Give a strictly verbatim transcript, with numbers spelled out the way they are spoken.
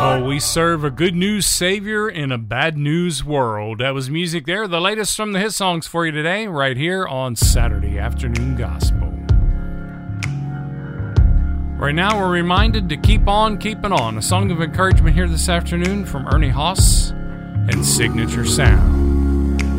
Oh, we serve a good news savior in a bad news world. That was music there. The latest from the hit songs for you today, right here on Saturday Afternoon Gospel. Right now, we're reminded to keep on keeping on. A song of encouragement here this afternoon from Ernie Haas and Signature Sound.